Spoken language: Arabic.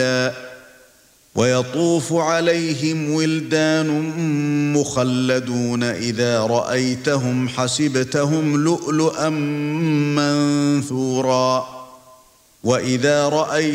ويطوف عليهم ولدان مخلدون إذا رأيتهم حسبتهم لؤلؤا منثورا وإذا رأيت